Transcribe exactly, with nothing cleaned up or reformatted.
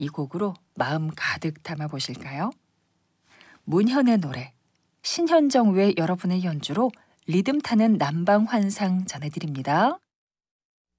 이 곡으로 마음 가득 담아 보실까요? 문현의 노래, 신현정 외 여러분의 연주로 리듬 타는 남방 환상 전해드립니다.